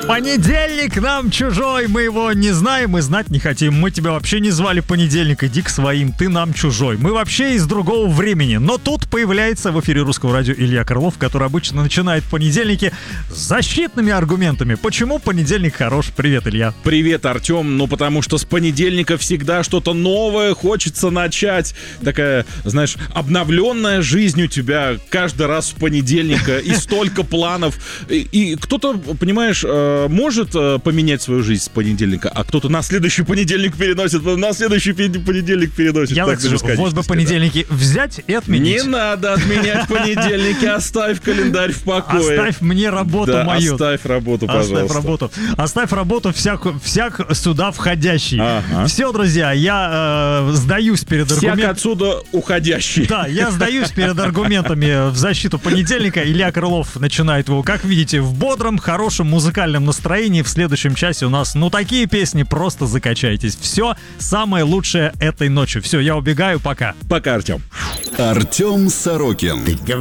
Понедельник нам чужой, мы его не знаем и знать не хотим. Мы тебя вообще не звали понедельник, иди к своим, ты нам чужой. Мы вообще из другого времени. Но тут появляется в эфире Русского радио Илья Крылов, который обычно начинает понедельники с защитными аргументами. Почему понедельник хорош? Привет, Илья. Привет, Артем. Ну, потому что с понедельника всегда что-то новое хочется начать. Такая, знаешь, обновленная жизнь у тебя каждый раз в понедельник. И столько планов. И кто-то, понимаешь, может поменять свою жизнь с понедельника, а кто-то на следующий понедельник переносит, на следующий понедельник переносит. Я так скажу, вот бы понедельники взять и отменить. Не надо отменять понедельники, оставь календарь в покое. Оставь мне работу мою. Оставь работу, пожалуйста. Оставь работу всяк сюда входящий. Ага. Все, друзья, я сдаюсь перед аргументами. Всяк отсюда уходящий. Да, я сдаюсь перед аргументами в защиту понедельника. Илья Крылов начинает его, как видите, в бодром, хорошем музыкальном настроении. В следующем часе у нас, такие песни, просто закачайтесь. Все самое лучшее этой ночью. Все, я убегаю, пока. Пока, Артем. Артем Сорокин.